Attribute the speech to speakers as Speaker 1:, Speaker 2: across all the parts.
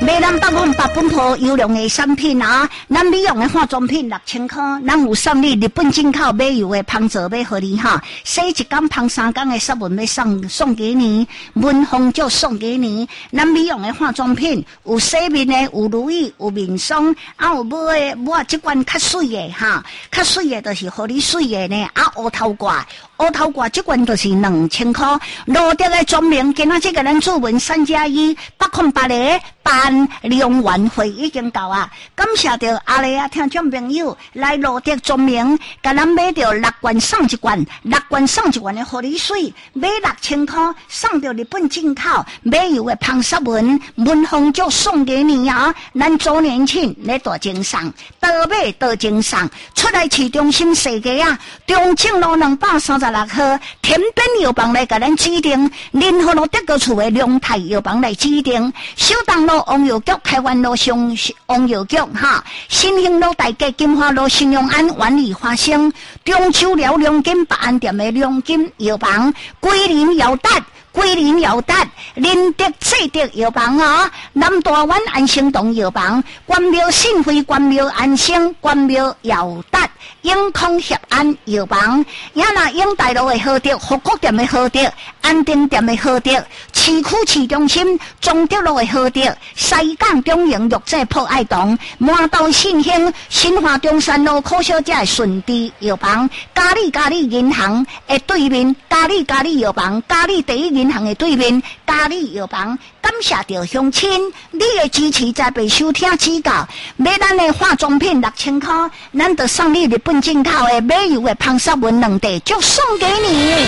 Speaker 1: 买咱8本铺优良的产品啊，咱美容的化妆品6000块，咱有送你日本进口美油的芳泽要给你哈，洗一天芳3天的sab文要送给你，文红就送给你。咱美容的化妆品有洗面的，有如意，有面霜，啊有抹这款较水的哈，较水的就是给你水的呢，啊乌头挂这款就是2000块。罗德的专名，今仔这个咱做文3+1，808个办利用完会已经到啊！感谢到阿里啊听众朋友来罗德专名，甲咱买到6罐送1罐，6罐送1罐的护理水，买6000块，送到日本进口美油的芳sab文，文红就送给你啊！咱周年庆来大精送，多买多精送，出来市中心世界啊！中正路236号，天边药房来甲咱指定，任何路德国厝的龙泰药房来指定，小东路王药局、开元路上王药局哈，新兴路大街金华路新荣安万里花生，中秋了良金百安店的良金药房，桂林药达、林德制德药房啊，南大湾安兴洞药房，关庙信辉、关庙安兴、关庙药达。永康协安药房，也那永大路的好德、福国店的好德、安定店的好德、市区市中心中德路的好德、西港中营药剂铺爱堂、满道信兴、新华中山路柯小姐的顺治药房、嘉里银行的对面，嘉里药房、嘉里第一银行的对面，嘉里药房。感谢到乡亲，你的支持在被收听指教，买咱的化妆品6000块，咱就送你日本进口的美油的芳sab文2袋，就送给你。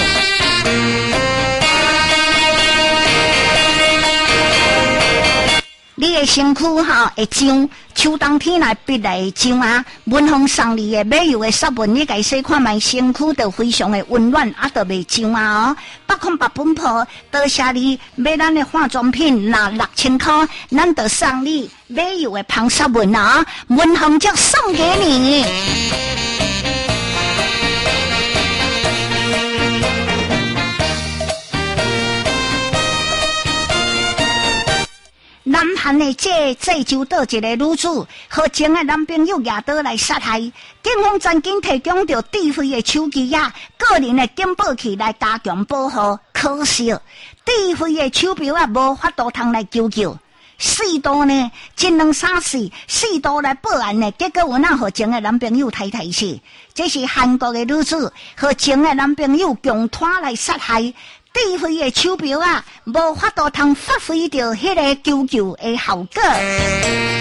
Speaker 1: 你的身躯哈会痒，秋冬天来必来会痒啊！文红送你的美油的sab文，你家洗看卖身躯就非常的温暖，啊，就袂痒啊！808本铺，多谢你买咱的化妆品，拿6000块，咱就送你美油的芳sab文啊！文红就送给你。南韩的这州岛一个女子，和前的男朋友拿刀来杀害，警方曾经提供着智慧的手机啊、个人的警报器来加强保护，可惜智慧的手表啊无法度通来救救。4度呢，1、2、3、4度来报案呢，结果有那和前的男朋友太死，这是韩国的女子和前的男朋友共拖来杀害。智慧的手表啊，无法度通发挥着迄个救的效果。